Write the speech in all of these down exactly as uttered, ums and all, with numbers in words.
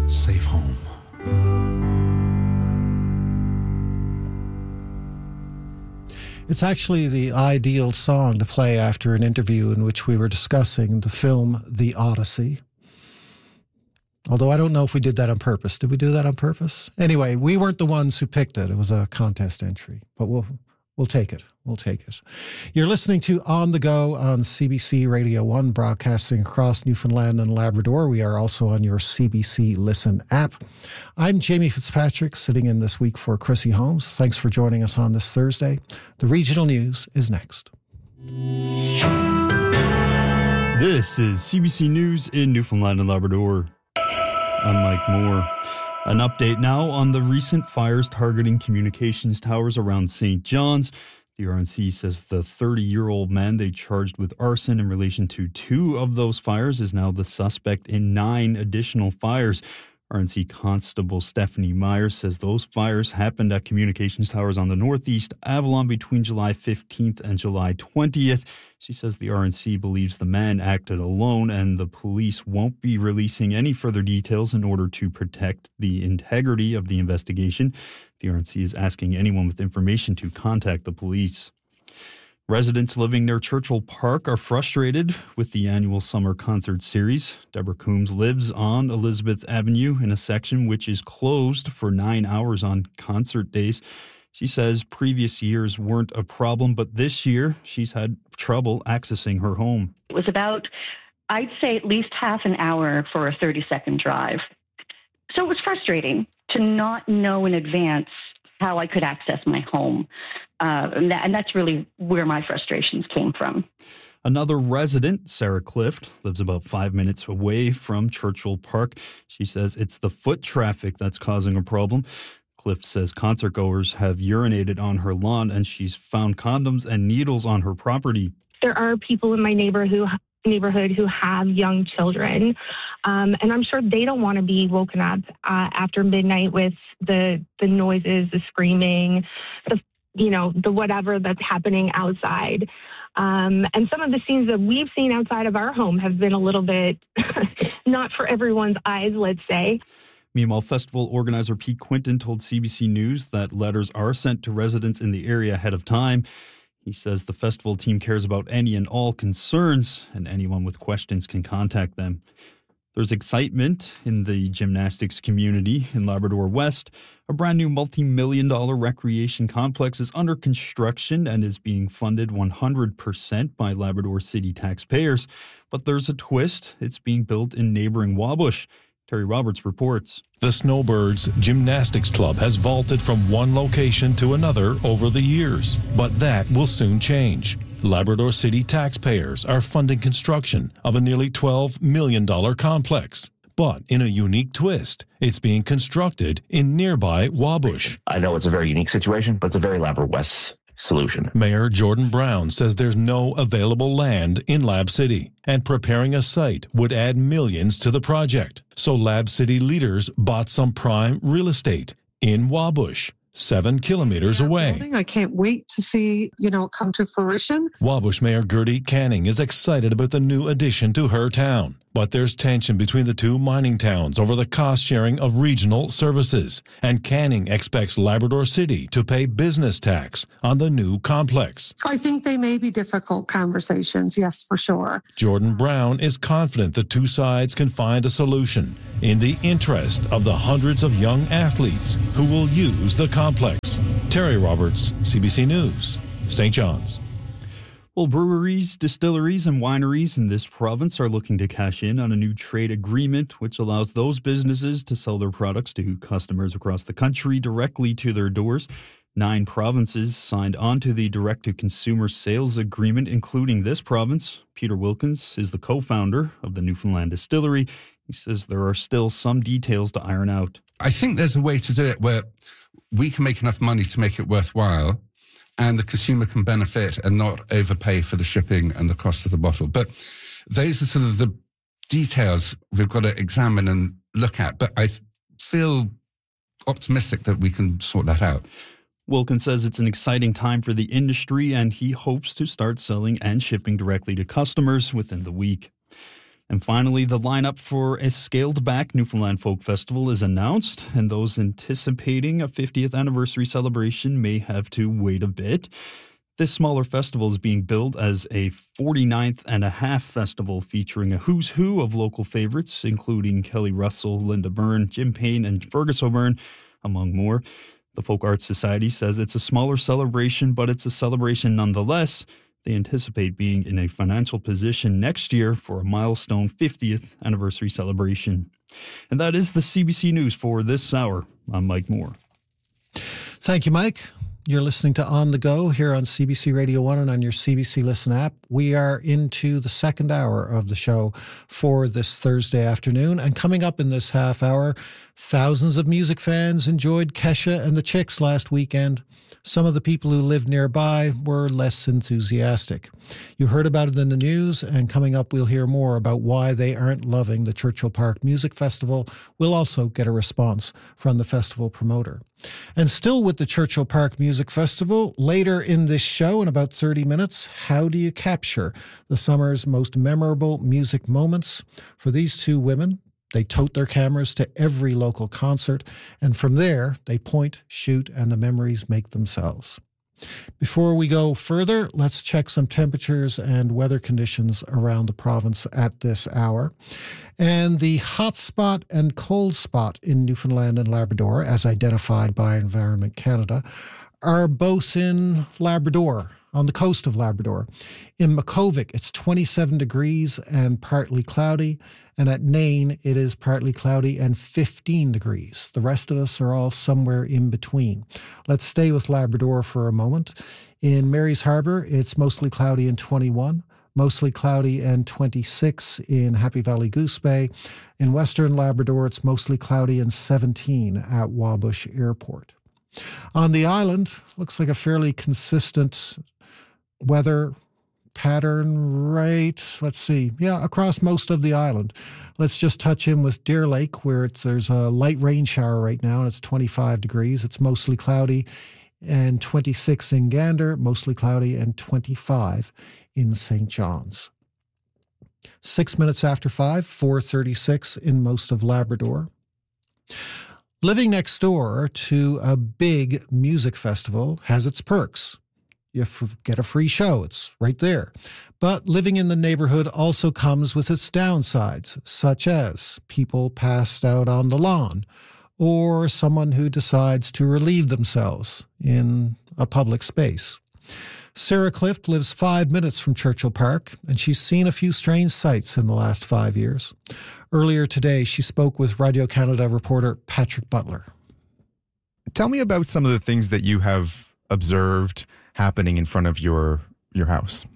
safe home. It's actually the ideal song to play after an interview in which we were discussing the film The Odyssey. Although I don't know if we did that on purpose. Did we do that on purpose? Anyway, we weren't the ones who picked it. It was a contest entry. But we'll we'll take it. We'll take it. You're listening to On the Go on C B C Radio one, broadcasting across Newfoundland and Labrador. We are also on your C B C Listen app. I'm Jamie Fitzpatrick, sitting in this week for Chrissy Holmes. Thanks for joining us on this Thursday. The regional news is next. This is C B C News in Newfoundland and Labrador. I'm Mike Moore. An update now on the recent fires targeting communications towers around Saint John's. The R N C says the thirty-year-old man they charged with arson in relation to two of those fires is now the suspect in nine additional fires. R N C Constable Stephanie Myers says those fires happened at communications towers on the northeast Avalon between July fifteenth and July twentieth. She says the R N C believes the man acted alone and the police won't be releasing any further details in order to protect the integrity of the investigation. The R N C is asking anyone with information to contact the police. Residents living near Churchill Park are frustrated with the annual summer concert series. Deborah Coombs lives on Elizabeth Avenue in a section which is closed for nine hours on concert days. She says previous years weren't a problem, but this year she's had trouble accessing her home. It was about, I'd say, at least half an hour for a thirty-second drive. So it was frustrating to not know in advance how I could access my home. Uh, and, that, and that's really where my frustrations came from. Another resident, Sarah Clift, lives about five minutes away from Churchill Park. She says it's the foot traffic that's causing a problem. Clift says concertgoers have urinated on her lawn and she's found condoms and needles on her property. There are people in my neighbor who, neighborhood who have young children, um, and I'm sure they don't want to be woken up uh, after midnight with the the noises, the screaming, the you know, the whatever that's happening outside. Um, and some of the scenes that we've seen outside of our home have been a little bit not for everyone's eyes, let's say. Meanwhile, festival organizer Pete Quinton told C B C News that letters are sent to residents in the area ahead of time. He says the festival team cares about any and all concerns, and anyone with questions can contact them. There's excitement in the gymnastics community in Labrador West. A brand new multi-million dollar recreation complex is under construction and is being funded one hundred percent by Labrador City taxpayers. But there's a twist. It's being built in neighboring Wabush. Terry Roberts reports. The Snowbirds Gymnastics Club has vaulted from one location to another over the years, but that will soon change. Labrador City taxpayers are funding construction of a nearly twelve million dollars complex. But in a unique twist, it's being constructed in nearby Wabush. I know it's a very unique situation, but it's a very Labrador West solution. Mayor Jordan Brown says there's no available land in Lab City, and preparing a site would add millions to the project. So Lab City leaders bought some prime real estate in Wabush, seven kilometers away. I can't wait to see, you know, come to fruition. Wabush Mayor Gertie Canning is excited about the new addition to her town. But there's tension between the two mining towns over the cost sharing of regional services. And Canning expects Labrador City to pay business tax on the new complex. I think they may be difficult conversations, yes, for sure. Jordan Brown is confident the two sides can find a solution in the interest of the hundreds of young athletes who will use the complex. Terry Roberts, C B C News, Saint John's. Well, breweries, distilleries, and wineries in this province are looking to cash in on a new trade agreement which allows those businesses to sell their products to customers across the country directly to their doors. Nine provinces signed on to the direct-to-consumer sales agreement, including this province. Peter Wilkins is the co-founder of the Newfoundland Distillery. He says there are still some details to iron out. I think there's a way to do it where we can make enough money to make it worthwhile, and the consumer can benefit and not overpay for the shipping and the cost of the bottle. But those are sort of the details we've got to examine and look at. But I feel optimistic that we can sort that out. Wilkins says it's an exciting time for the industry, and he hopes to start selling and shipping directly to customers within the week. And finally, the lineup for a scaled-back Newfoundland Folk Festival is announced, and those anticipating a fiftieth anniversary celebration may have to wait a bit. This smaller festival is being billed as a forty-ninth and a half festival featuring a who's who of local favorites, including Kelly Russell, Linda Byrne, Jim Payne, and Fergus O'Byrne, among more. The Folk Arts Society says it's a smaller celebration, but it's a celebration nonetheless. They anticipate being in a financial position next year for a milestone fiftieth anniversary celebration. And that is the C B C News for this hour. I'm Mike Moore. Thank you, Mike. You're listening to On the Go here on C B C Radio one and on your C B C Listen app. We are into the second hour of the show for this Thursday afternoon. And coming up in this half hour, thousands of music fans enjoyed Kesha and the Chicks last weekend. Some of the people who lived nearby were less enthusiastic. You heard about it in the news, and coming up we'll hear more about why they aren't loving the Churchill Park Music Festival. We'll also get a response from the festival promoter. And still with the Churchill Park Music Festival, later in this show, in about thirty minutes, how do you capture the summer's most memorable music moments? For these two women, they tote their cameras to every local concert, and from there, they point, shoot, and the memories make themselves. Before we go further, let's check some temperatures and weather conditions around the province at this hour. And the hot spot and cold spot in Newfoundland and Labrador, as identified by Environment Canada, are both in Labrador, on the coast of Labrador. In Makkovik, it's twenty-seven degrees and partly cloudy, and at Nain, it is partly cloudy and fifteen degrees. The rest of us are all somewhere in between. Let's stay with Labrador for a moment. In Mary's Harbour, it's mostly cloudy and twenty-one. Mostly cloudy and twenty-six in Happy Valley Goose Bay. In Western Labrador, it's mostly cloudy and seventeen at Wabush Airport. On the island, looks like a fairly consistent weather pattern, right? Let's see. Yeah, across most of the island. Let's just touch in with Deer Lake, where it's, there's a light rain shower right now, and it's twenty-five degrees. It's mostly cloudy and twenty-six in Gander, mostly cloudy and twenty-five in Saint John's. Six minutes after five, four thirty-six in most of Labrador. Living next door to a big music festival has its perks. You get a free show. It's right there. But living in the neighborhood also comes with its downsides, such as people passed out on the lawn or someone who decides to relieve themselves in a public space. Sarah Clift lives five minutes from Churchill Park, and she's seen a few strange sights in the last five years. Earlier today, she spoke with Radio-Canada reporter Patrick Butler. Tell me about some of the things that you have observed happening in front of your your house.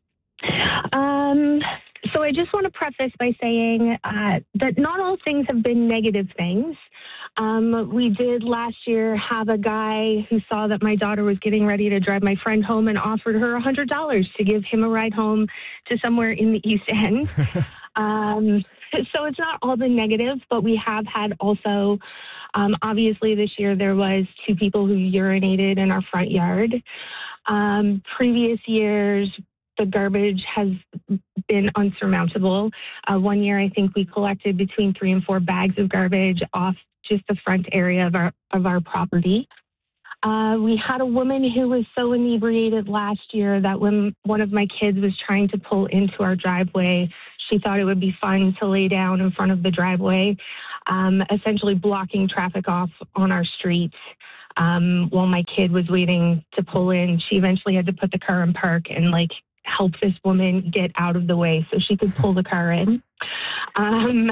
Um, so I just want to preface by saying uh, that not all things have been negative things. Um, we did last year have a guy who saw that my daughter was getting ready to drive my friend home and offered her one hundred dollars to give him a ride home to somewhere in the East End. um, so it's not all been negative, but we have had also, um, obviously this year there was two people who urinated in our front yard. Um, previous years, the garbage has been unsurmountable. Uh, one year, I think we collected between three and four bags of garbage off just the front area of our of our property. Uh, we had a woman who was so inebriated last year that when one of my kids was trying to pull into our driveway, she thought it would be fun to lay down in front of the driveway, um, essentially blocking traffic off on our street. Um, while my kid was waiting to pull in, she eventually had to put the car in park and like help this woman get out of the way so she could pull the car in. Um,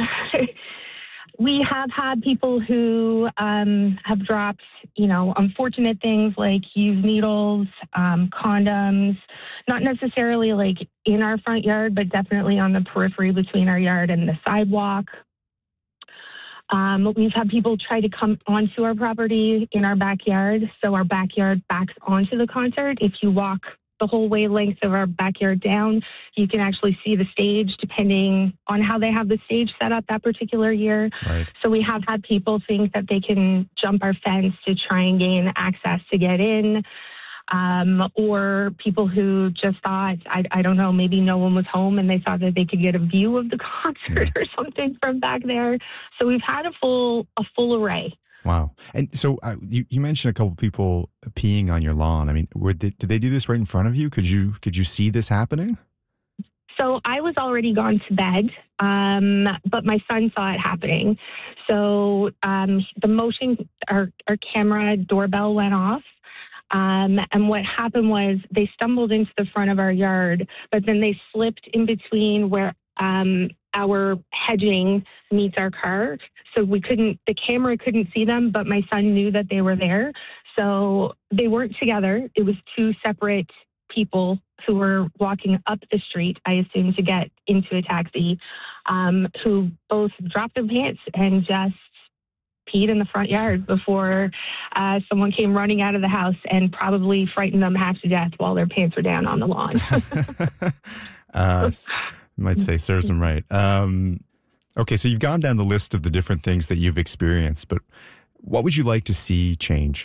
we have had people who um, have dropped, you know, unfortunate things like used needles, um, condoms, not necessarily like in our front yard, but definitely on the periphery between our yard and the sidewalk. Um, we've had people try to come onto our property in our backyard, so our backyard backs onto the concert. If you walk the whole way length of our backyard down, you can actually see the stage depending on how they have the stage set up that particular year. Right. So we have had people think that they can jump our fence to try and gain access to get in. um, or people who just thought, I, I don't know, maybe no one was home and they thought that they could get a view of the concert or something from back there. So we've had a full a full array. Wow. And so uh, you, you mentioned a couple people peeing on your lawn. I mean, were they, did they do this right in front of you? Could you could you see this happening? So I was already gone to bed, um, but my son saw it happening. So um, the motion, our, our camera doorbell went off. Um, and what happened was they stumbled into the front of our yard, but then they slipped in between where um, our hedging meets our car. So we couldn't, the camera couldn't see them, but my son knew that they were there. So they weren't together. It was two separate people who were walking up the street, I assume, to get into a taxi, um, who both dropped their pants and just peed in the front yard before uh, someone came running out of the house and probably frightened them half to death while their pants were down on the lawn. uh, might say serves them right. Um, okay, so you've gone down the list of the different things that you've experienced, but what would you like to see change?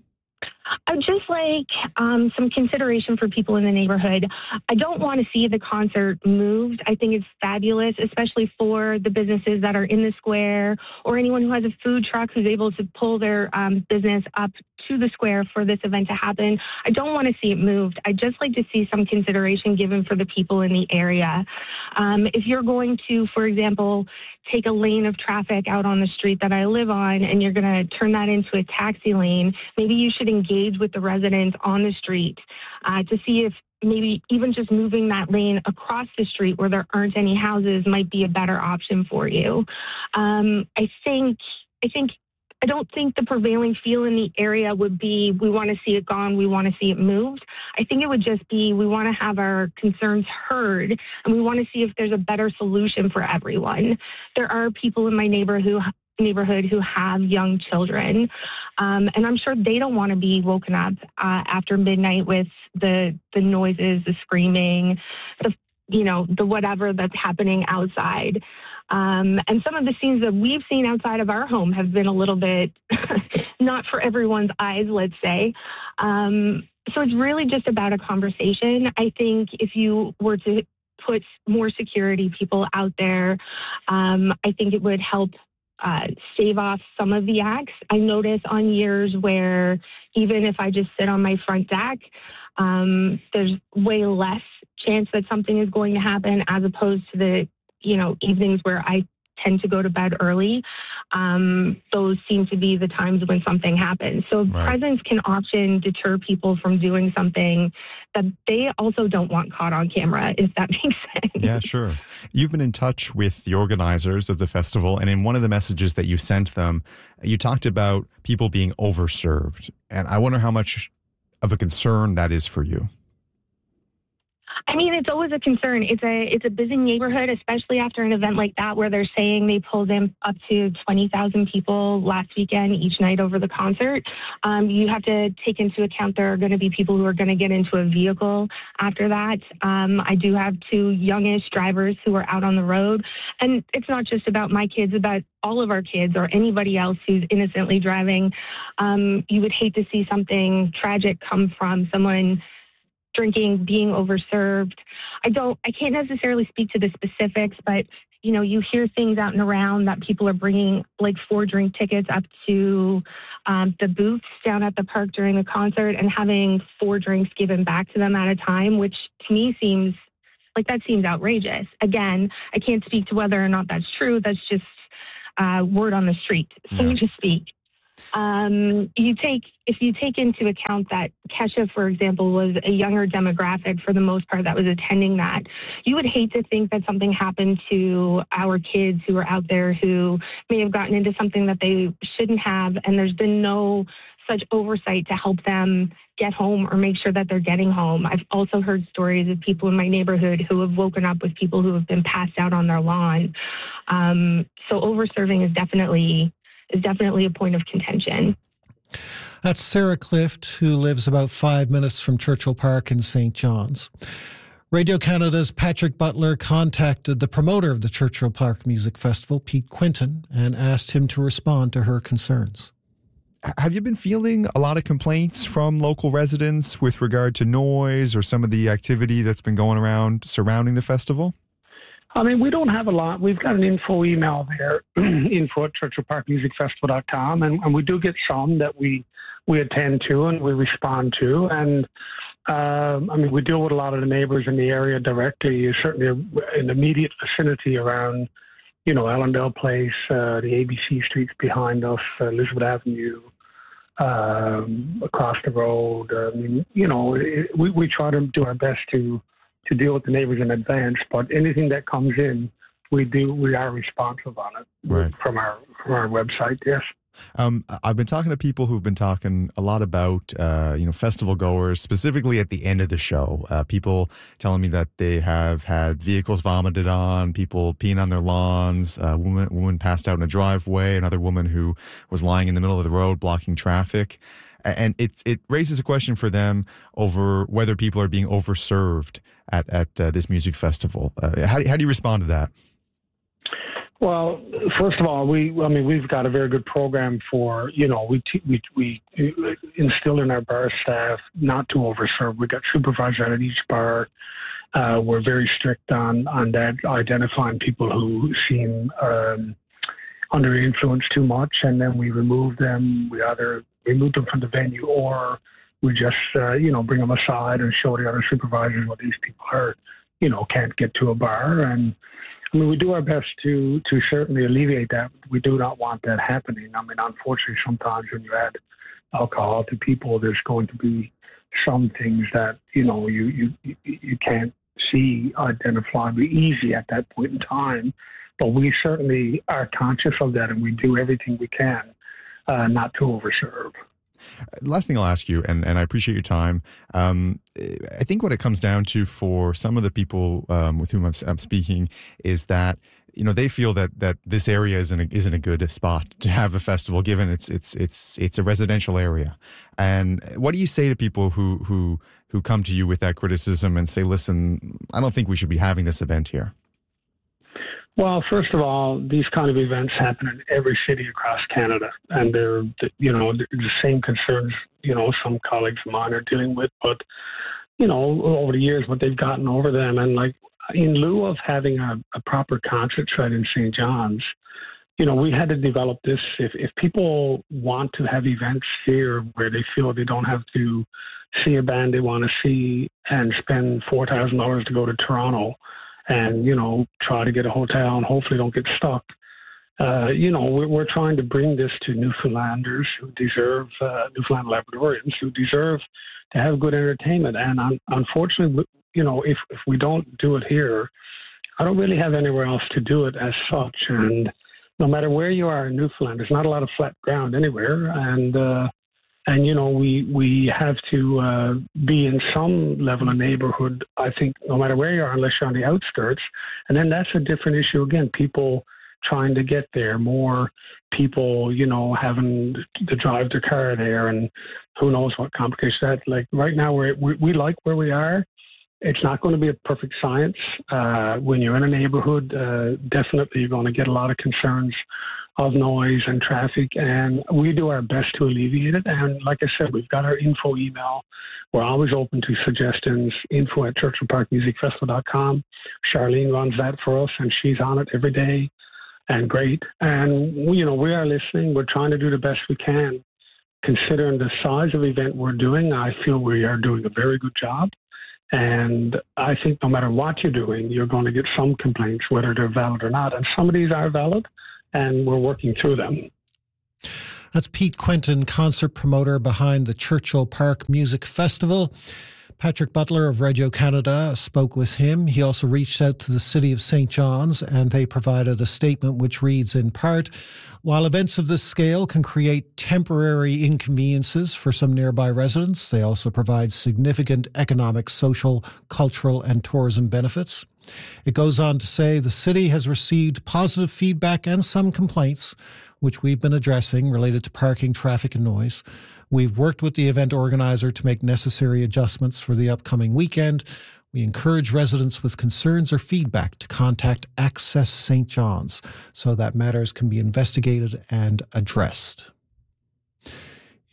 I'd just like um, some consideration for people in the neighborhood. I don't want to see the concert moved. I think it's fabulous, especially for the businesses that are in the square or anyone who has a food truck who's able to pull their um, business up to the square for this event to happen. I don't want to see it moved. I'd just like to see some consideration given for the people in the area. Um, if you're going to, for example, take a lane of traffic out on the street that I live on and you're going to turn that into a taxi lane, maybe you should engage with the residents on the street uh, to see if maybe even just moving that lane across the street where there aren't any houses might be a better option for you. Um, I think, I think, I don't think the prevailing feel in the area would be, we want to see it gone, we want to see it moved. I think it would just be, we want to have our concerns heard, and we want to see if there's a better solution for everyone. There are people in my neighborhood who neighborhood who have young children. Um, and I'm sure they don't want to be woken up uh, after midnight with the the noises, the screaming, the, you know, the whatever that's happening outside. Um, and some of the scenes that we've seen outside of our home have been a little bit not for everyone's eyes, let's say. Um, so it's really just about a conversation. I think if you were to put more security people out there, um, I think it would help Uh, save off some of the acts. I notice on years where even if I just sit on my front deck, um, there's way less chance that something is going to happen as opposed to the, you know, evenings where I tend to go to bed early. Um, those seem to be the times when something happens. So Right. presence can often deter people from doing something that they also don't want caught on camera, if that makes sense. Yeah, sure. You've been in touch with the organizers of the festival, and in one of the messages that you sent them, you talked about people being overserved. And I wonder how much of a concern that is for you. I mean, it's always a concern. It's a it's a busy neighborhood, especially after an event like that where they're saying they pulled in up to twenty thousand people last weekend each night over the concert. Um, you have to take into account there are going to be people who are going to get into a vehicle after that. Um, I do have two youngish drivers who are out on the road. And it's not just about my kids, about all of our kids or anybody else who's innocently driving. Um, you would hate to see something tragic come from someone drinking, being overserved. I don't, I can't necessarily speak to the specifics, but, you know, you hear things out and around that people are bringing like four drink tickets up to um, the booths down at the park during the concert and having four drinks given back to them at a time, which to me seems like that seems outrageous. Again, I can't speak to whether or not that's true. That's just uh, word on the street, so Yeah. to speak. Um, you take, if you take into account that Kesha, for example, was a younger demographic for the most part that was attending that, you would hate to think that something happened to our kids who are out there who may have gotten into something that they shouldn't have, and there's been no such oversight to help them get home or make sure that they're getting home. I've also heard stories of people in my neighborhood who have woken up with people who have been passed out on their lawn. Um, so overserving is definitely is definitely a point of contention. That's Sarah Clift, who lives about five minutes from Churchill Park in Saint John's. Radio Canada's Patrick Butler contacted the promoter of the Churchill Park Music Festival, Pete Quinton, and asked him to respond to her concerns. Have you been feeling a lot of complaints from local residents with regard to noise or some of the activity that's been going around surrounding the festival? I mean, we don't have a lot. We've got an info email there, info at churchill park music festival dot com, and, and we do get some that we, we attend to and we respond to. And, um, I mean, we deal with a lot of the neighbors in the area directly, certainly in the immediate vicinity around, you know, Ellendale Place, uh, the A B C streets behind us, uh, Elizabeth Avenue, um, across the road. I mean, you know, it, we, we try to do our best to to deal with the neighbors in advance, but anything that comes in, we do we are responsive on it right. from our from our website. Yes. Um, I've been talking to people who've been talking a lot about, uh, you know, festival goers, specifically at the end of the show. Uh, people telling me that they have had vehicles vomited on, people peeing on their lawns, a woman, woman passed out in a driveway, another woman who was lying in the middle of the road blocking traffic. And it, it raises a question for them over whether people are being overserved at, at uh, this music festival. Uh, how, how do you respond to that? Well, first of all, we I mean we've got a very good program for you know we t- we we instill in our bar staff not to overserve. We got supervisors at each bar. Uh, we're very strict on on that, identifying people who seem um, under influence too much, and then we remove them. We either remove them from the venue or we just uh, you know bring them aside and show the other supervisors what these people are you know can't get to a bar. And I mean, we do our best to to certainly alleviate that. We do not want that happening. I mean, unfortunately, sometimes when you add alcohol to people, there's going to be some things that, you know, you, you, you can't see identifiably easy at that point in time. But we certainly are conscious of that, and we do everything we can uh, not to overserve. Last thing I'll ask you, and, and I appreciate your time. Um, I think what it comes down to for some of the people um, with whom I'm, I'm speaking is that you know they feel that that this area isn't a, isn't a good spot to have a festival, given it's it's it's it's a residential area. And what do you say to people who who who come to you with that criticism and say, "Listen, I don't think we should be having this event here"? Well, first of all, these kind of events happen in every city across Canada, and they're, you know, the same concerns, you know, some colleagues of mine are dealing with, but, you know, over the years, what they've gotten over them. And like, in lieu of having a, a proper concert site in Saint John's, you know, we had to develop this. If, if people want to have events here where they feel they don't have to see a band they want to see and spend four thousand dollars to go to Toronto, and, you know, try to get a hotel and hopefully don't get stuck. Uh, you know, we're, we're trying to bring this to Newfoundlanders who deserve, uh, Newfoundland Labradorians who deserve to have good entertainment. And un- unfortunately, you know, if, if we don't do it here, I don't really have anywhere else to do it as such. And no matter where you are in Newfoundland, there's not a lot of flat ground anywhere. And, uh, And, you know, we, we have to uh, be in some level of neighborhood, I think, no matter where you are, unless you're on the outskirts. And then that's a different issue. Again, people trying to get there, more people, you know, having to drive their car there, and who knows what complications that. Like right now, we're, we we like where we are. It's not going to be a perfect science. Uh, when you're in a neighborhood, uh, definitely you're going to get a lot of concerns of noise and traffic, and we do our best to alleviate it. And like I said, we've got our info email. We're always open to suggestions, info at churchill park music festival dot com. Charlene runs that for us, and she's on it every day, and great. And, you know, we are listening. We're trying to do the best we can. Considering the size of event we're doing, I feel we are doing a very good job. And I think no matter what you're doing, you're going to get some complaints, whether they're valid or not. And some of these are valid, and we're working through them. That's Pete Quinton, concert promoter behind the Churchill Park Music Festival. Patrick Butler of Radio Canada spoke with him. He also reached out to the City of Saint John's, and they provided a statement which reads in part, while events of this scale can create temporary inconveniences for some nearby residents, they also provide significant economic, social, cultural, and tourism benefits. It goes on to say the city has received positive feedback and some complaints, which we've been addressing, related to parking, traffic, and noise. We've worked with the event organizer to make necessary adjustments for the upcoming weekend. We encourage residents with concerns or feedback to contact Access Saint John's so that matters can be investigated and addressed.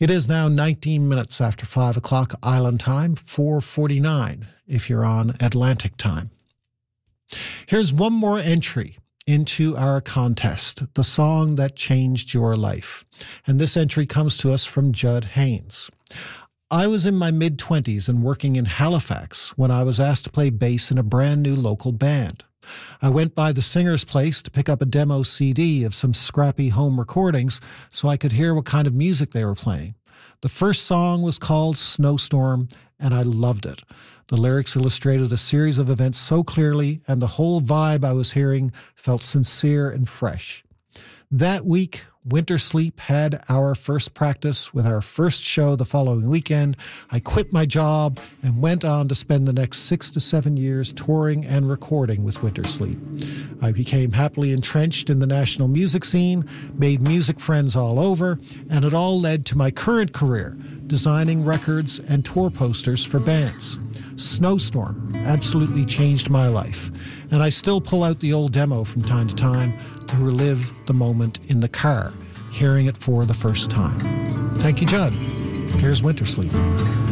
It is now nineteen minutes after five o'clock Island time, four forty-nine if you're on Atlantic time. Here's one more entry into our contest, the song that changed your life. And this entry comes to us from Judd Haynes. I was in my mid-twenties and working in Halifax when I was asked to play bass in a brand new local band. I went by the singer's place to pick up a demo C D of some scrappy home recordings so I could hear what kind of music they were playing. The first song was called Snowstorm, and I loved it. The lyrics illustrated a series of events so clearly, and the whole vibe I was hearing felt sincere and fresh. That week, Winter Sleep had our first practice with our first show the following weekend. I quit my job and went on to spend the next six to seven years touring and recording with Winter Sleep. I became happily entrenched in the national music scene, made music friends all over, and it all led to my current career, designing records and tour posters for bands. Snowstorm absolutely changed my life, and I still pull out the old demo from time to time to relive the moment in the car, hearing it for the first time. Thank you, Judd. Here's Winter Sleep.